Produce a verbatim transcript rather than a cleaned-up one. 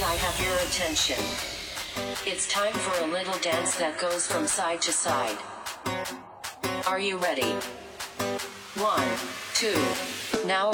I have your attention? It's time for a little dance that goes from side to side. Are you ready? One, two, now